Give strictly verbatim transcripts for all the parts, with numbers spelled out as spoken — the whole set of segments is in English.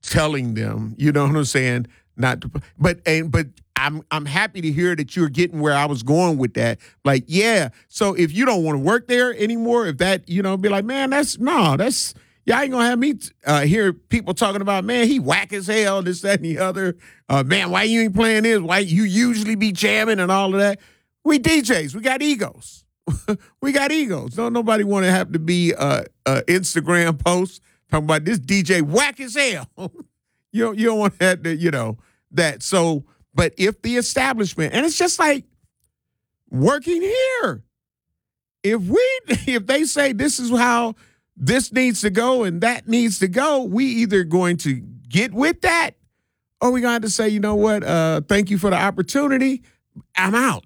telling them, you know what I'm saying, not to, but and but I'm I'm happy to hear that you're getting where I was going with that. Like, yeah, so if you don't want to work there anymore, if that, you know, be like, man, that's no, that's y'all ain't gonna have me t- uh, hear people talking about, man, he whack as hell, this, that, and the other. Uh, man, why you ain't playing this? Why you usually be jamming and all of that? We D Js, we got egos. We got egos. Don't nobody want to have to be uh, uh Instagram post talking about this D J whack as hell. you don't, you don't want that, to, you know, that. So, but if the establishment, and it's just like working here, if we, if they say this is how this needs to go and that needs to go, we either going to get with that or we going to say, you know what, uh, thank you for the opportunity, I'm out.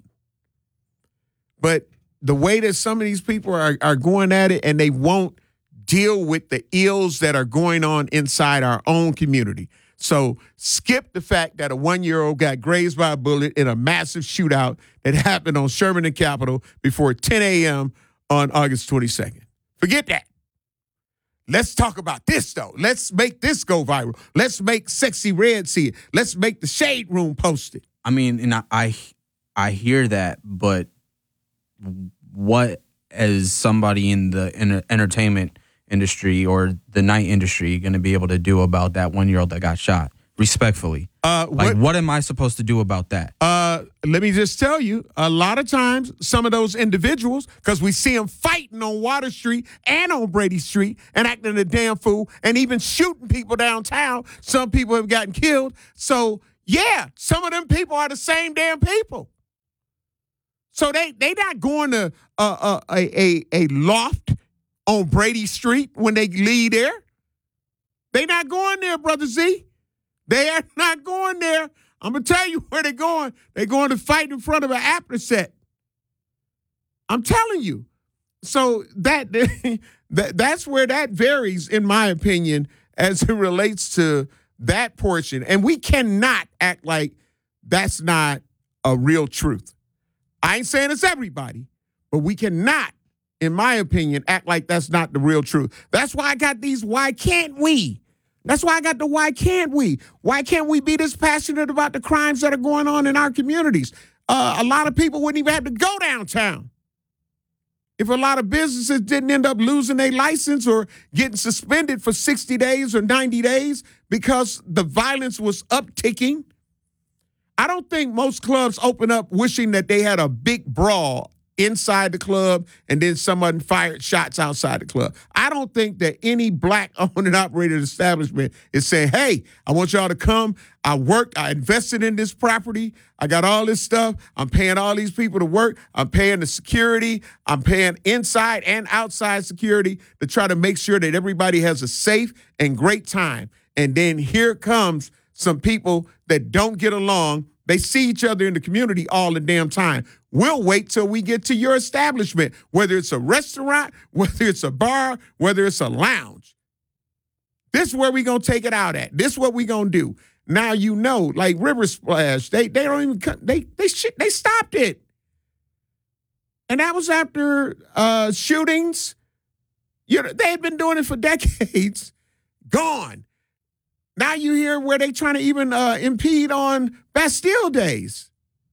But the way that some of these people are, are going at it and they won't deal with the ills that are going on inside our own community. So skip the fact that a one-year-old got grazed by a bullet in a massive shootout that happened on Sherman and Capitol before ten a.m. on August twenty-second. Forget that. Let's talk about this, though. Let's make this go viral. Let's make Sexy Red see it. Let's make the Shade Room post it. I mean, and I, I, I hear that, but what is somebody in the in entertainment industry or the night industry going to be able to do about that one-year-old that got shot? Respectfully. Uh, what, like, what am I supposed to do about that? Uh, let me just tell you, a lot of times, some of those individuals, because we see them fighting on Water Street and on Brady Street and acting a damn fool and even shooting people downtown. Some people have gotten killed. So, yeah, some of them people are the same damn people. So they they not going to uh, uh, a, a a loft on Brady Street when they leave there. They not going there, Brother Z. They are not going there. I'm going to tell you where they're going. They're going to fight in front of an Apple set. I'm telling you. So that, that that's where that varies, in my opinion, as it relates to that portion. And we cannot act like that's not a real truth. I ain't saying it's everybody, but we cannot, in my opinion, act like that's not the real truth. That's why I got these why can't we? That's why I got the why can't we? Why can't we be this passionate about the crimes that are going on in our communities? Uh, a lot of people wouldn't even have to go downtown. If a lot of businesses didn't end up losing their license or getting suspended for sixty days or ninety days because the violence was upticking, I don't think most clubs open up wishing that they had a big brawl inside the club and then someone fired shots outside the club. I don't think that any black owned and operated establishment is saying, hey, I want y'all to come. I worked, I invested in this property. I got all this stuff. I'm paying all these people to work. I'm paying the security. I'm paying inside and outside security to try to make sure that everybody has a safe and great time. And then here comes some people that don't get along. They see each other in the community all the damn time. We'll wait till we get to your establishment, whether it's a restaurant, whether it's a bar, whether it's a lounge. This is where we going to take it out at. This is what we going to do. Now you know, like River Splash, they they don't even cut, they they shit, they stopped it. And that was after uh, shootings. You know, they had been doing it for decades. Gone. Now you hear where they trying to even uh, impede on Bastille days.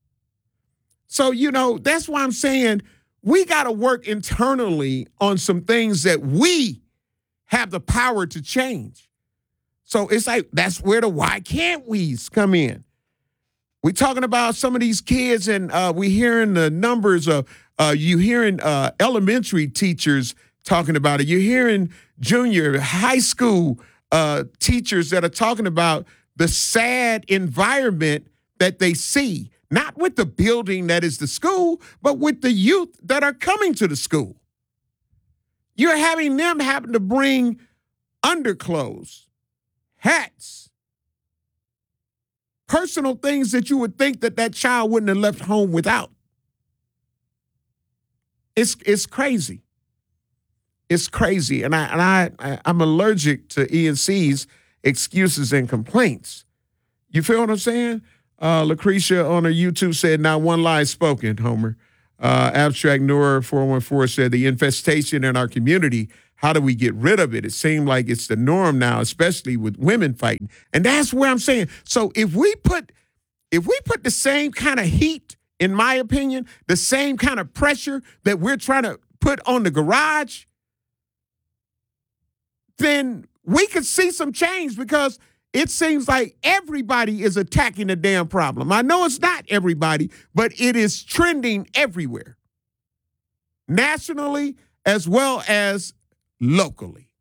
So, you know, that's why I'm saying we got to work internally on some things that we have the power to change. So it's like, that's where the why can't we's come in. We're talking about some of these kids and uh, we hearing the numbers of, uh, you hearing uh, elementary teachers talking about it. You're hearing junior high school uh, teachers that are talking about the sad environment that they see, not with the building that is the school, but with the youth that are coming to the school. You're having them having to bring underclothes, hats, personal things that you would think that that child wouldn't have left home without. It's it's crazy. It's crazy. And, I, and I, I, I'm allergic to E N C's excuses and complaints. You feel what I'm saying? Uh, Lucretia on her YouTube said, not one lie spoken, Homer. Uh, Abstract Noor four one four said, the infestation in our community how do we get rid of it? It seems like it's the norm now, especially with women fighting. And that's where I'm saying, so if we put if we put the same kind of heat, in my opinion, the same kind of pressure that we're trying to put on the garage, then we could see some change, because it seems like everybody is attacking the damn problem. I know it's not everybody, but it is trending everywhere, nationally as well as locally.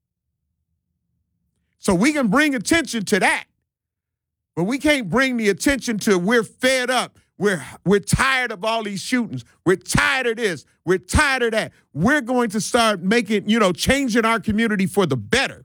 So we can bring attention to that, but we can't bring the attention to we're fed up. We're, we're tired of all these shootings. We're tired of this. We're tired of that. We're going to start making, you know, changing our community for the better.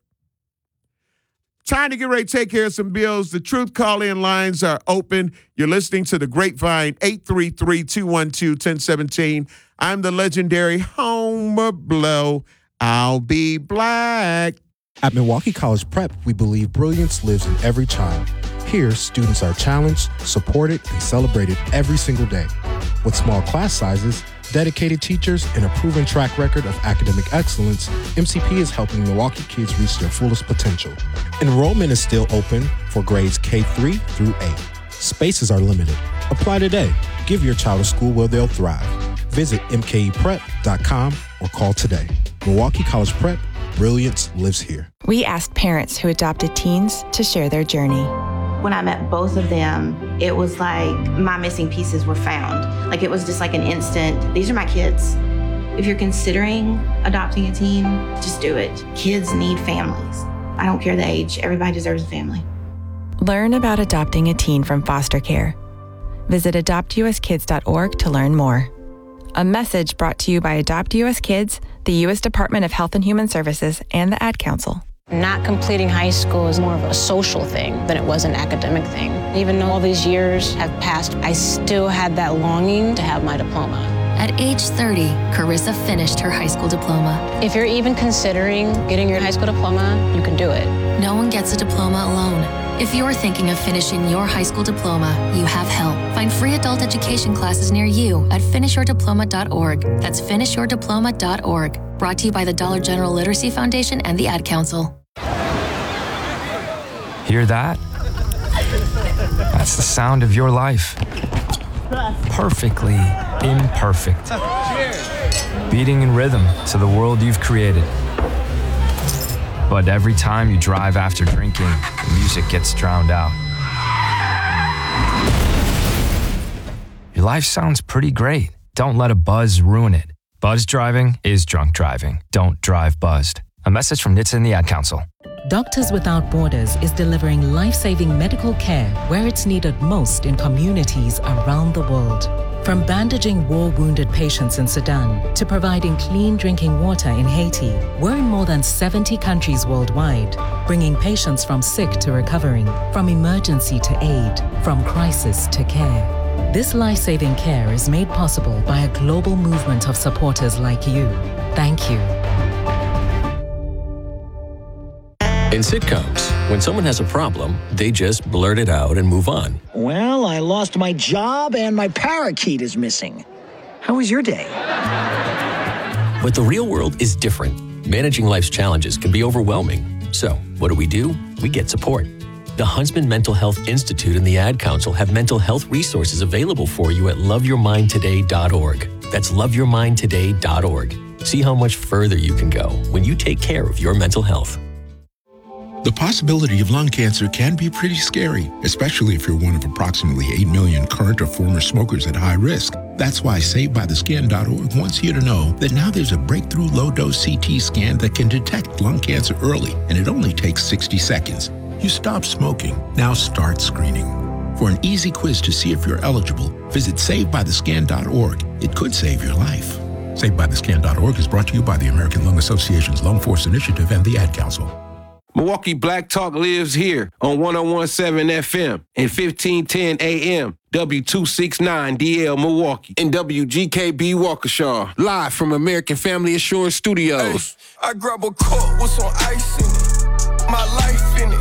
Trying to get ready to take care of some bills. The Truth call-in lines are open. You're listening to The Grapevine, eight three three, two one two, one zero one seven. I'm the legendary Homer Blow. I'll be black. At Milwaukee College Prep, we believe brilliance lives in every child. Here, students are challenged, supported, and celebrated every single day. With small class sizes, dedicated teachers, and a proven track record of academic excellence, M C P is helping Milwaukee kids reach their fullest potential. Enrollment is still open for grades K three through eight. Spaces are limited. Apply today. Give your child a school where they'll thrive. Visit m k e prep dot com or call today. Milwaukee College Prep, brilliance lives here. We asked parents who adopted teens to share their journey. When I met both of them, it was like my missing pieces were found. Like it was just like an instant, these are my kids. If you're considering adopting a teen, just do it. Kids need families. I don't care the age, everybody deserves a family. Learn about adopting a teen from foster care. Visit adopt u s kids dot org to learn more. A message brought to you by Adopt U S Kids, the U S Department of Health and Human Services, and the Ad Council. Not completing high school is more of a social thing than it was an academic thing. Even though all these years have passed, I still had that longing to have my diploma. At age thirty, Carissa finished her high school diploma. If you're even considering getting your high school diploma, you can do it. No one gets a diploma alone. If you're thinking of finishing your high school diploma, you have help. Find free adult education classes near you at finish your diploma dot org. That's finish your diploma dot org. Brought to you by the Dollar General Literacy Foundation and the Ad Council. Hear that? That's the sound of your life. Perfectly imperfect. Beating in rhythm to the world you've created. But every time you drive after drinking, the music gets drowned out. Your life sounds pretty great. Don't let a buzz ruin it. Buzz driving is drunk driving. Don't drive buzzed. A message from N H T S A and the Ad Council. Doctors Without Borders is delivering life-saving medical care where it's needed most in communities around the world. From bandaging war-wounded patients in Sudan to providing clean drinking water in Haiti, we're in more than seventy countries worldwide, bringing patients from sick to recovering, from emergency to aid, from crisis to care. This life-saving care is made possible by a global movement of supporters like you. Thank you. In sitcoms, when someone has a problem, they just blurt it out and move on. Well, I lost my job and my parakeet is missing. How was your day? But the real world is different. Managing life's challenges can be overwhelming. So, what do we do? We get support. The Huntsman Mental Health Institute and the Ad Council have mental health resources available for you at love your mind today dot org. That's love your mind today dot org. See how much further you can go when you take care of your mental health. The possibility of lung cancer can be pretty scary, especially if you're one of approximately eight million current or former smokers at high risk. That's why Saved By The Skin dot org wants you to know that now there's a breakthrough low-dose C T scan that can detect lung cancer early, and it only takes sixty seconds. You stop smoking, now start screening. For an easy quiz to see if you're eligible, visit Saved By The Skin dot org. It could save your life. Saved By The Skin dot org is brought to you by the American Lung Association's Lung Force Initiative and the Ad Council. Milwaukee Black Talk lives here on one oh one point seven F M and fifteen ten A M, W two sixty-nine D L Milwaukee, and W G K B Waukesha, live from American Family Assurance Studios. Hey, I grab a cup with some ice in it, my life in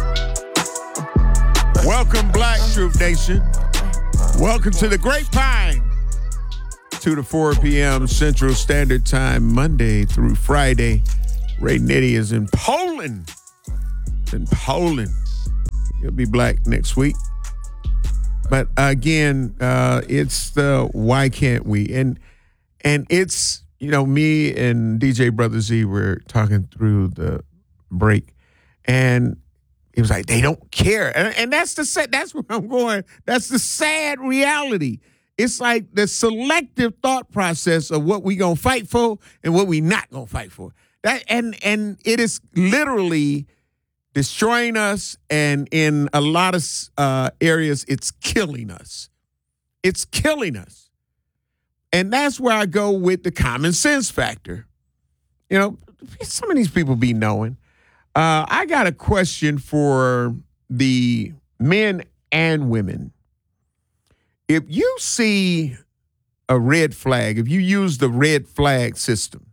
it. Welcome, Black Truth Nation. Welcome to the Grapevine. two to four p.m. Central Standard Time, Monday through Friday. Ray Nitty is in Poland. In Poland. He'll be black next week. But again, uh, it's the why can't we? And and it's, you know, me and D J Brother Z were talking through the break, and it was like, they don't care. And, and that's the sad, that's where I'm going. That's the sad reality. It's like the selective thought process of what we gonna fight for and what we not gonna fight for. That and and it is literally destroying us, and in a lot of uh, areas, it's killing us. It's killing us. And that's where I go with the common sense factor. You know, some of these people be knowing. Uh, I got a question for the men and women. If you see a red flag, if you use the red flag system,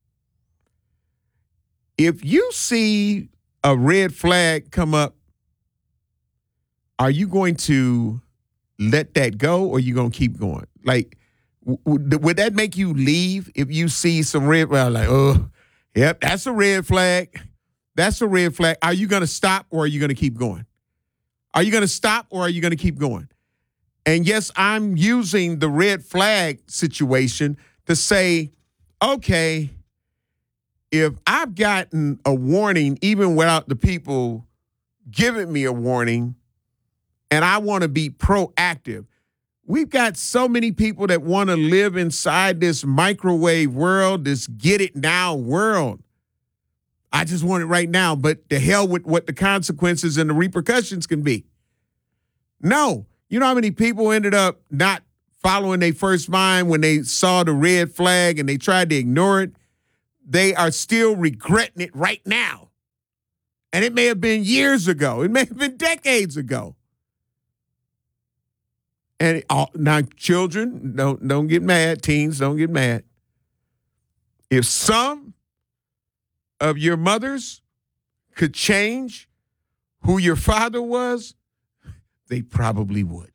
if you see a red flag come up, are you going to let that go, or are you going to keep going? Like, w- would that make you leave if you see some red flag? Like, oh, yep, that's a red flag. That's a red flag. Are you going to stop, or are you going to keep going? Are you going to stop, or are you going to keep going? And yes, I'm using the red flag situation to say, okay, if I've gotten a warning, even without the people giving me a warning, and I want to be proactive, we've got so many people that want to live inside this microwave world, this get it now world. I just want it right now, but the hell with what the consequences and the repercussions can be. No. You know how many people ended up not following their first mind when they saw the red flag and they tried to ignore it? They are still regretting it right now. And it may have been years ago. It may have been decades ago. And it, all, now, children, don't, don't get mad. Teens, don't get mad. If some of your mothers could change who your father was, they probably would.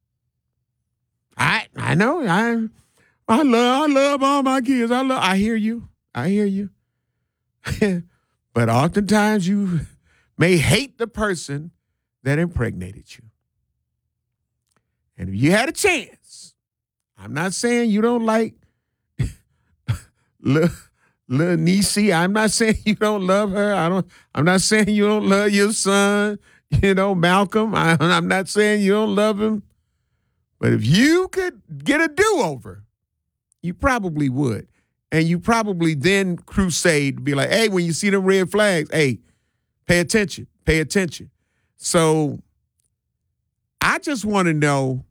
I I know. I I love I love all my kids. I love I hear you. I hear you. But oftentimes you may hate the person that impregnated you. And if you had a chance, I'm not saying you don't like little, little Niecy. I'm not saying you don't love her. I don't I'm not saying you don't love your son. You know, Malcolm, I, I'm not saying you don't love him, but if you could get a do-over, you probably would. And you probably then crusade to be like, hey, when you see them red flags, hey, pay attention, pay attention. So I just want to know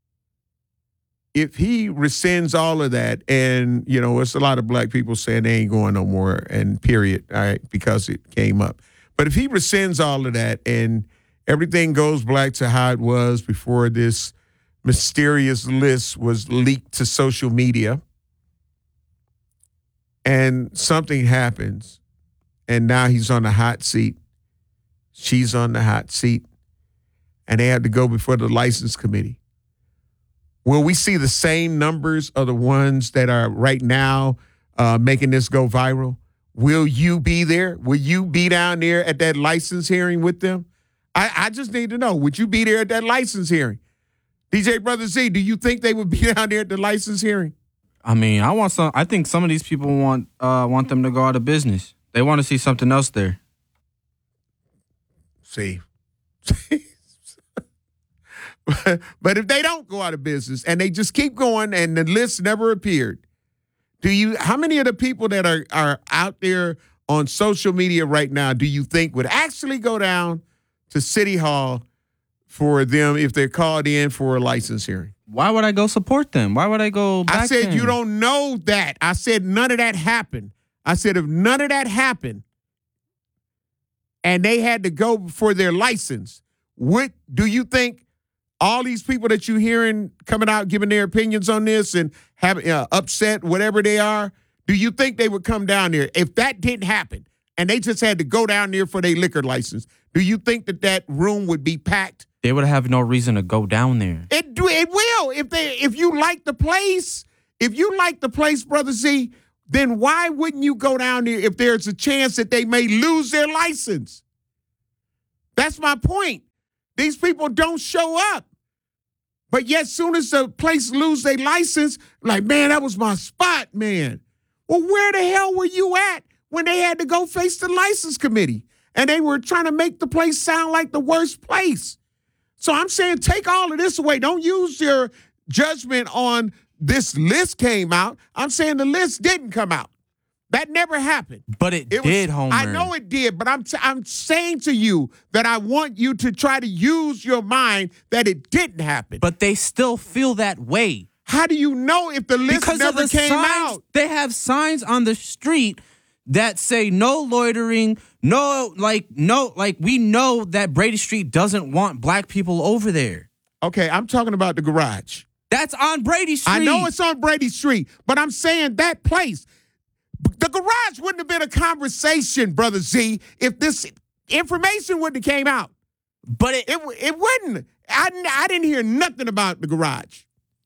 if he rescinds all of that, and, you know, it's a lot of black people saying they ain't going no more, and period, all right, because it came up. But if he rescinds all of that and everything goes back to how it was before this mysterious list was leaked to social media, and something happens, and now he's on the hot seat, she's on the hot seat, and they have to go before the license committee, will we see the same numbers of the ones that are right now uh, making this go viral? Will you be there? Will you be down there at that license hearing with them? I, I just need to know. Would you be there at that license hearing? D J Brother Z, do you think they would be down there at the license hearing? I mean, I want some. I think some of these people want uh, want them to go out of business. They want to see something else there. See, but if they don't go out of business and they just keep going and the list never appeared, do you? How many of the people that are are out there on social media right now do you think would actually go down to City Hall for them if they're called in for a license hearing? Why would I go support them? Why would I go back I said then? You don't know that. I said none of that happened. I said if none of that happened and they had to go for their license, what do you think all these people that you're hearing coming out giving their opinions on this and having uh, upset, whatever they are, do you think they would come down there? If that didn't happen and they just had to go down there for their liquor license, do you think that that room would be packed? They would have no reason to go down there. It it will. If they if you like the place, if you like the place, Brother Z, then why wouldn't you go down there if there's a chance that they may lose their license? That's my point. These people don't show up. But yet, soon as the place lose their license, like, man, that was my spot, man. Well, where the hell were you at when they had to go face the license committee? And they were trying to make the place sound like the worst place. So I'm saying take all of this away. Don't use your judgment on this list came out. I'm saying the list didn't come out. That never happened. But it, it did, was, Homer. I know it did, but I'm t- I'm saying to you that I want you to try to use your mind that it didn't happen. But they still feel that way. How do you know if the list because never of the came signs, out? They have signs on the street that say no loitering, no, like, no, like, we know that Brady Street doesn't want black people over there. Okay, I'm talking about the garage. That's on Brady Street. I know it's on Brady Street, but I'm saying that place, the garage wouldn't have been a conversation, Brother Z, if this information wouldn't have came out. But it, it, it wouldn't. I, I didn't hear nothing about the garage.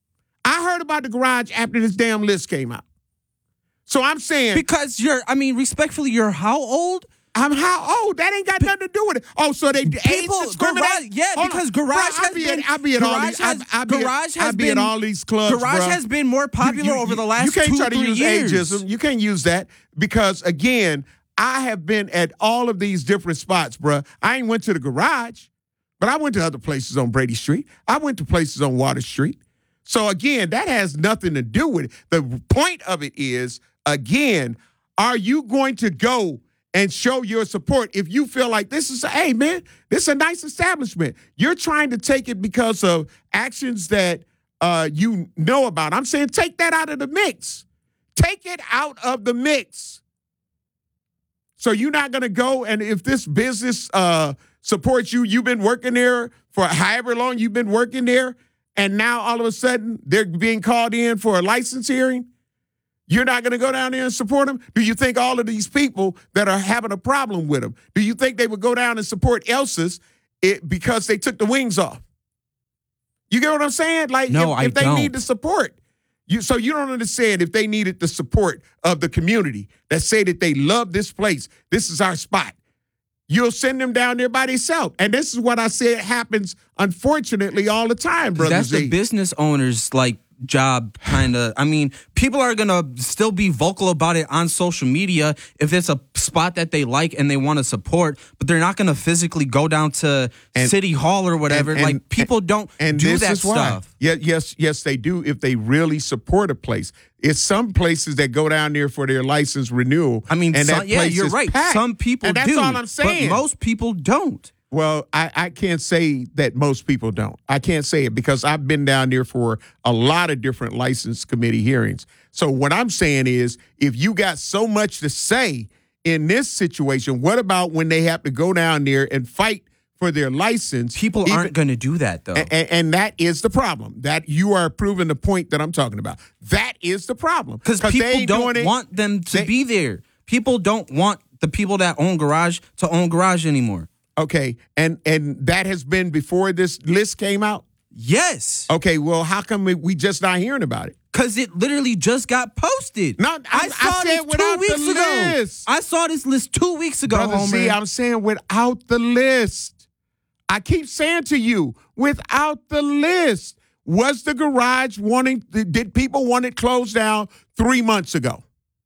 I heard about the garage after this damn list came out. So I'm saying... Because you're, I mean, respectfully, you're how old? I'm how old? That ain't got nothing to do with it. Oh, so they people, age discriminate? Garage, yeah, Hold because on. Garage bro, has I be been... At, I be at all these... Has, I, I be garage at, has I be been, at all these clubs, Garage bro. has been more popular you, you, over the last You can't two, try to three use years. ageism. You can't use that because, again, I have been at all of these different spots, bro. I ain't went to the garage, but I went to other places on Brady Street. I went to places on Water Street. So, again, that has nothing to do with it. The point of it is, again, are you going to go and show your support if you feel like this is, hey, man, this is a nice establishment. You're trying to take it because of actions that uh, you know about. I'm saying take that out of the mix. Take it out of the mix. So you're not going to go, and if this business uh, supports you, you've been working there for however long you've been working there, and now all of a sudden they're being called in for a license hearing, you're not going to go down there and support them? Do you think all of these people that are having a problem with them, do you think they would go down and support Elsa's it, because they took the wings off? You get what I'm saying? Like, no, if, I if they don't. need the support. You, so you don't understand if they needed the support of the community that say that they love this place, this is our spot, you'll send them down there by themselves. And this is what I said happens, unfortunately, all the time, Brother That's Z. the business owner's, like, job, kind of. I mean, people are going to still be vocal about it on social media if it's a spot that they like and they want to support, but they're not going to physically go down to and, City Hall or whatever. And, and, like, people and, don't and do this that is why. stuff. Yeah, yes, yes, they do if they really support a place. It's some places that go down there for their license renewal. I mean, and some, that yeah, place you're is right. packed. Some people and that's do. all I'm saying. But most people don't. Well, I, I can't say that most people don't. I can't say it because I've been down there for a lot of different license committee hearings. So what I'm saying is if you got so much to say in this situation, what about when they have to go down there and fight for their license? People even, aren't going to do that, though. And, and that is the problem. That you are proving the point that I'm talking about. That is the problem. Because people they don't it, want them to they, be there. People don't want the people that own Garage to own Garage anymore. Okay, and and that has been before this list came out? Yes. Okay, well, how come we, we just not hearing about it? Because it literally just got posted. No, I, I saw I said this two weeks the ago. List. I saw this list two weeks ago, Brother Homer. Z, I'm saying without the list. I keep saying to you, without the list. Was the garage wanting, did people want it closed down three months ago?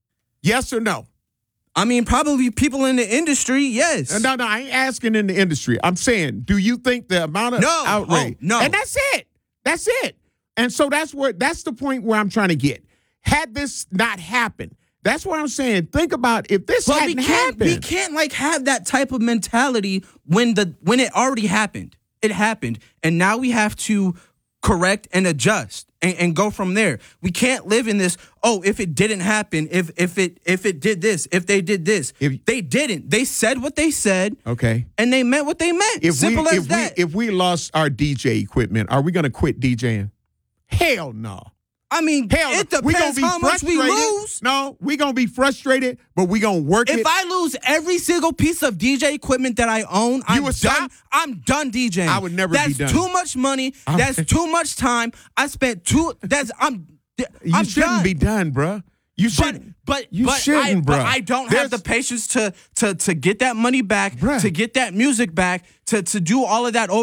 Yes or no? I mean, probably people in the industry, yes. No, no, I ain't asking in the industry. I'm saying, do you think the amount of no. outrage? Oh, no. And that's it. That's it. And so that's where that's the point where I'm trying to get. Had this not happened, that's what I'm saying. Think about if this but hadn't we can't, happened. We can't like have that type of mentality when the when it already happened. It happened, and now we have to correct and adjust and, and go from there. We can't live in this, oh, if it didn't happen, if if it if it did this, if they did this. If they didn't. They said what they said. Okay. And they meant what they meant. If Simple we, as if that. We, if we lost our D J equipment, are we going to quit DJing? Hell no. I mean, Hell it no. depends we gonna be how much we lose. No, we going to be frustrated, but we going to work if it. If I lose every single piece of D J equipment that I own, I'm done. Stop? I'm done DJing. I would never that's be done. That's too much money. That's too much time. I spent too. That's I'm. You I'm shouldn't done. be done, bruh. You shouldn't. But you but shouldn't, I, bro. but I don't There's- have the patience to to to get that money back, Bruh. to get that music back, to to do all of that over.